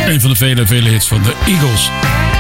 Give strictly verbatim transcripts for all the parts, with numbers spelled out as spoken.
Een van de vele, vele hits van de Eagles.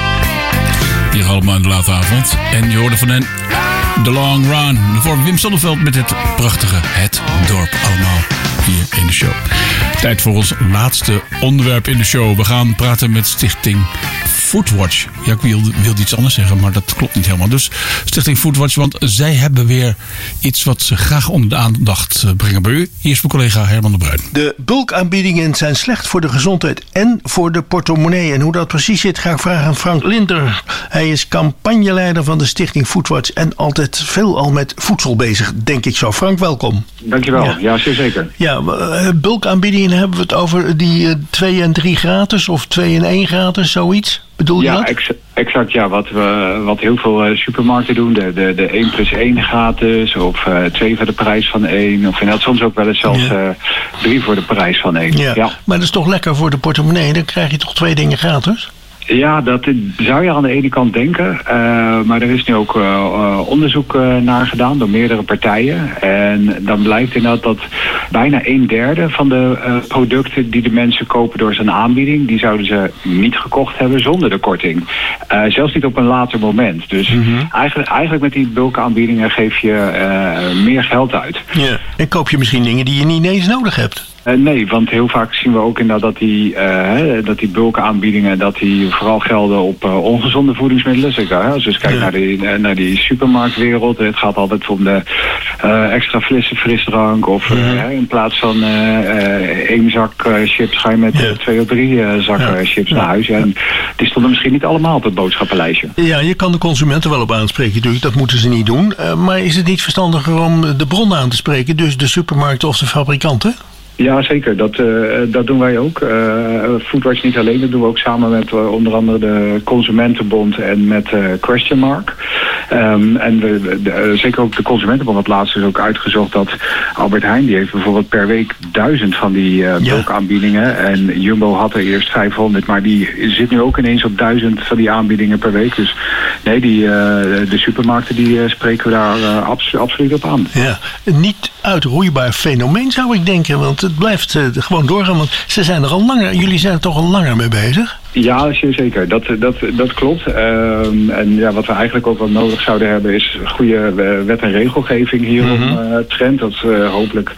Hier allemaal in de late avond. En je hoorde van hen The Long Run. Voor Wim Sonneveld met het prachtige Het Dorp. Allemaal hier in de show. Tijd voor ons laatste onderwerp in de show. We gaan praten met Stichting Foodwatch. Ja, ik wilde, wilde iets anders zeggen, maar dat klopt niet helemaal. Dus Stichting Foodwatch, want zij hebben weer iets wat ze graag onder de aandacht brengen bij u. Hier is mijn collega Herman de Bruin. De bulkaanbiedingen zijn slecht voor de gezondheid en voor de portemonnee. En hoe dat precies zit, ga ik vragen aan Frank Linder. Hij is campagneleider van de Stichting Foodwatch en altijd veel al met voedsel bezig, denk ik zo. Frank, welkom. Dankjewel. Ja, ja zeer zeker. Ja, bulkaanbiedingen, hebben we het over die twee en drie gratis of twee en één gratis, zoiets? Bedoel je ja, dat? Ex- exact. Ja, wat, we, wat heel veel uh, supermarkten doen. De, de, de één plus één gratis. Of uh, twee voor de prijs van één. Of inderdaad soms ook wel eens zelfs ja. uh, drie voor de prijs van één. Ja. Ja. Maar dat is toch lekker voor de portemonnee? Dan krijg je toch twee dingen gratis? Ja, dat zou je aan de ene kant denken. Uh, maar er is nu ook uh, uh, onderzoek uh, naar gedaan door meerdere partijen. En dan blijkt inderdaad dat bijna een derde van de uh, producten die de mensen kopen door zijn aanbieding, die zouden ze niet gekocht hebben zonder de korting. Uh, zelfs niet op een later moment. Dus mm-hmm. eigenlijk, eigenlijk met die bulkaanbiedingen geef je uh, meer geld uit. Ja. En koop je misschien dingen die je niet eens nodig hebt. Uh, nee, want heel vaak zien we ook inderdaad dat die, uh, dat die bulkaanbiedingen dat die vooral gelden op uh, ongezonde voedingsmiddelen. Zeg, uh, als je eens kijkt ja. naar, die, uh, naar die supermarktwereld. Het gaat altijd om de uh, extra frisse frisdrank. Of uh, ja. in plaats van uh, uh, één zak uh, chips ga je met ja. uh, twee of drie uh, zakken ja. chips ja. naar huis. En die stonden misschien niet allemaal op het boodschappenlijstje. Ja, je kan de consumenten wel op aanspreken natuurlijk. Dat moeten ze niet doen. Uh, maar is het niet verstandiger om de bron aan te spreken? Dus de supermarkten of de fabrikanten? Ja, zeker. Dat, uh, dat doen wij ook. Uh, Foodwatch niet alleen. Dat doen we ook samen met uh, onder andere de Consumentenbond en met uh, Question Mark. Um, en we, de, uh, zeker ook de Consumentenbond had laatst is ook uitgezocht dat Albert Heijn, die heeft bijvoorbeeld per week duizend van die uh, ja. bulkaanbiedingen. En Jumbo had er eerst vijfhonderd, maar die zit nu ook ineens op duizend van die aanbiedingen per week. Dus nee, die, uh, de supermarkten die uh, spreken we daar uh, abs- absoluut op aan. Ja, niet uitroeibaar fenomeen zou ik denken, want het blijft uh, gewoon doorgaan, want ze zijn er al langer, jullie zijn er toch al langer mee bezig? Ja, zeker. Dat, dat, dat klopt. Um, en ja, wat we eigenlijk ook wel nodig zouden hebben is goede wet- en regelgeving hierom mm-hmm. uh, trend. Dat uh, hopelijk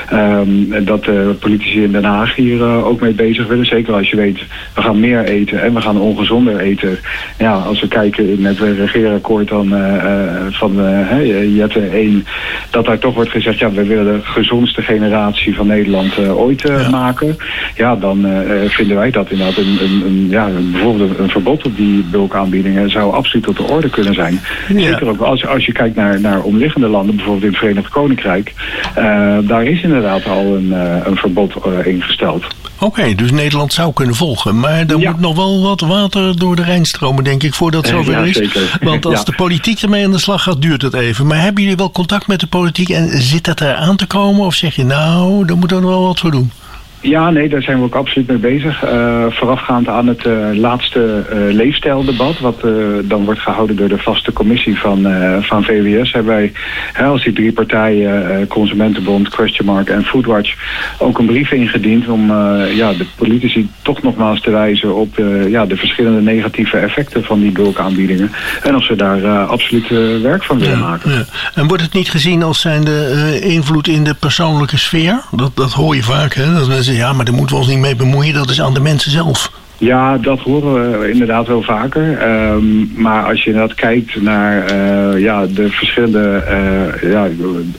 um, dat de uh, politici in Den Haag hier uh, ook mee bezig willen. Zeker als je weet, we gaan meer eten en we gaan ongezonder eten. Ja, als we kijken in het regeerakkoord dan, uh, van uh, Jette één, dat daar toch wordt gezegd, ja, we willen de gezondste generatie van Nederland uh, ooit uh, ja. maken. Ja, dan uh, vinden wij dat inderdaad een, een, een ja, bijvoorbeeld een verbod op die bulkaanbiedingen zou absoluut tot de orde kunnen zijn. Ja. Zeker ook als, als je kijkt naar, naar omliggende landen, bijvoorbeeld in het Verenigd Koninkrijk, uh, daar is inderdaad al een, uh, een verbod uh, ingesteld. Oké, okay, dus Nederland zou kunnen volgen. Maar er ja. moet nog wel wat water door de Rijn stromen, denk ik, voordat het zover ja, is. Zeker. Want als ja. de politiek ermee aan de slag gaat, duurt het even. Maar hebben jullie wel contact met de politiek en zit dat er aan te komen? Of zeg je, nou, daar moeten we er wel wat voor doen? Ja, nee, daar zijn we ook absoluut mee bezig. Uh, voorafgaand aan het uh, laatste uh, leefstijldebat, wat uh, dan wordt gehouden door de vaste commissie van, uh, van V W S, hebben wij, hè, als die drie partijen, uh, Consumentenbond, Question Mark en Foodwatch, ook een brief ingediend om uh, ja, de politici toch nogmaals te wijzen op uh, ja, de verschillende negatieve effecten van die bulkaanbiedingen. En of ze daar uh, absoluut uh, werk van willen ja, maken. Ja. En wordt het niet gezien als zijnde uh, invloed in de persoonlijke sfeer? Dat, dat hoor je vaak, hè? Dat mensen ja, maar daar moeten we ons niet mee bemoeien, dat is aan de mensen zelf. Ja, dat horen we inderdaad wel vaker. Um, maar als je inderdaad kijkt naar uh, ja, de verschillende uh, ja,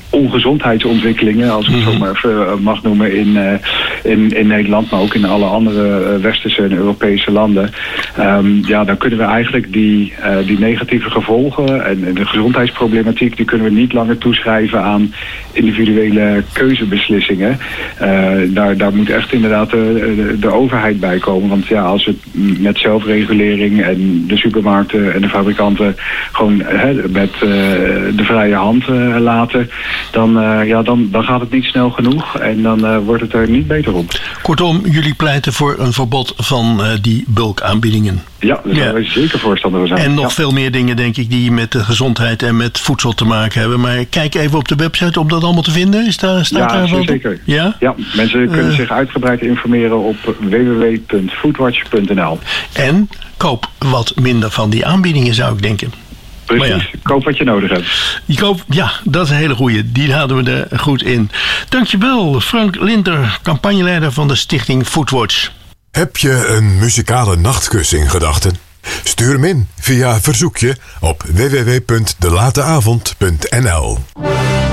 ongezondheidsontwikkelingen, als ik het mm-hmm. zo maar even mag noemen, in, uh, in, in Nederland, maar ook in alle andere uh, westerse en Europese landen. Um, ja, dan kunnen we eigenlijk die, uh, die negatieve gevolgen en, en de gezondheidsproblematiek, die kunnen we niet langer toeschrijven aan individuele keuzebeslissingen. Uh, daar, daar moet echt inderdaad de, de, de overheid bij komen, want ja, als we het met zelfregulering en de supermarkten en de fabrikanten gewoon he, met uh, de vrije hand uh, laten, dan, uh, ja, dan, dan gaat het niet snel genoeg en dan uh, wordt het er niet beter op. Kortom, jullie pleiten voor een verbod van uh, die bulkaanbiedingen. Ja, daar zijn wij zeker voorstander van zijn. En nog ja. veel meer dingen, denk ik, die met de gezondheid en met voedsel te maken hebben. Maar kijk even op de website om dat allemaal te vinden. Is daar, staat ja, daar wat? zeker. Ja? Ja, mensen kunnen Uh, zich uitgebreid informeren op w w w punt foodwatch punt n l. En koop wat minder van die aanbiedingen, zou ik denken. Precies, ja. koop wat je nodig hebt. Je koop, ja, dat is een hele goeie. Die hadden we er goed in. Dankjewel, Frank Linter, campagneleider van de stichting Foodwatch. Heb je een muzikale nachtkus in gedachten? Stuur hem in via verzoekje op w w w punt de late avond punt n l.